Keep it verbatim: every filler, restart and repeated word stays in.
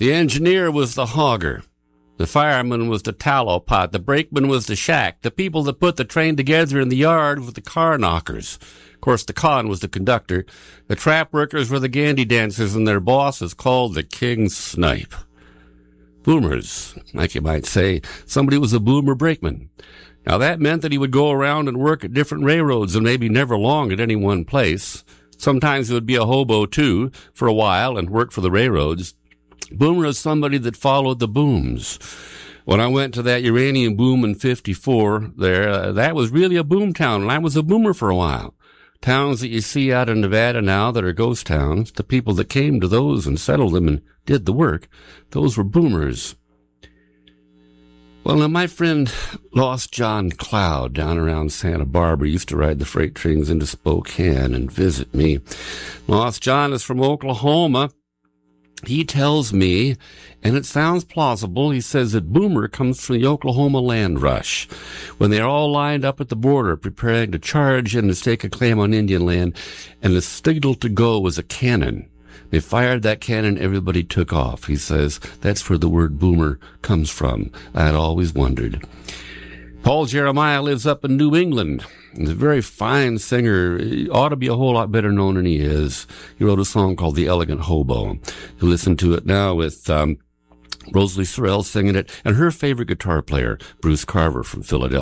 The engineer was the hogger. The fireman was the tallow pot. The brakeman was the shack. The people that put the train together in the yard were the car knockers. Of course, the con was the conductor. The trap workers were the gandy dancers, and their boss is called the King Snipe. Boomers, like you might say. Somebody was a boomer brakeman. Now, that meant that he would go around and work at different railroads and maybe never long at any one place. Sometimes it would be a hobo, too, for a while and work for the railroads. Boomer is somebody that followed the booms. When I went to that uranium boom in fifty-four there, uh, that was really a boom town, and I was a boomer for a while. Towns that you see out in Nevada now that are ghost towns, the people that came to those and settled them and did the work, those were boomers. Well, now, my friend Lost John Cloud down around Santa Barbara used to ride the freight trains into Spokane and visit me. Lost John is from Oklahoma. He tells me, and it sounds plausible, he says that boomer comes from the Oklahoma land rush, when they're all lined up at the border preparing to charge and to stake a claim on Indian land, and the signal to go was a cannon. They fired that cannon, everybody took off. He says that's where the word boomer comes from. I had always wondered. Paul Jeremiah lives up in New England. He's a very fine singer. He ought to be a whole lot better known than he is. He wrote a song called The Elegant Hobo. You listen to it now with um, Rosalie Sorrell singing it, and her favorite guitar player, Bruce Carver from Philadelphia.